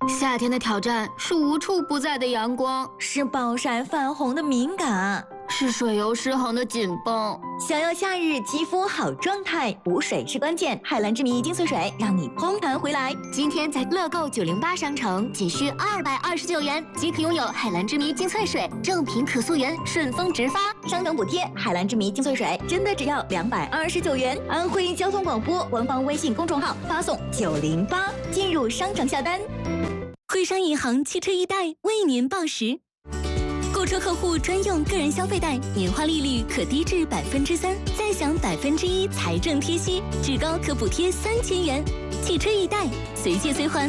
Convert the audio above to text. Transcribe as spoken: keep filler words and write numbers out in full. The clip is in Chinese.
夏天的挑战是无处不在的阳光， 是暴晒泛红的敏感， 是水油失衡的紧绷。 想要夏日肌肤好状态，补水是关键。海蓝之谜精粹水让你嘭弹回来。 今天在乐购九零八商城仅需二百二十九元即可拥有海蓝之谜精粹水，正品可溯源，顺丰直发， 商城补贴。海蓝之谜精粹水真的只要两百二十九元。安徽交通广播官方微信公众号发送九零八进入商城下单。 徽商银行汽车易贷为您报时，购车客户专用个人消费贷，年化利率可低至百分之三，再享百分之一财政贴息，至高可补贴三千元。汽车易贷，随借随还。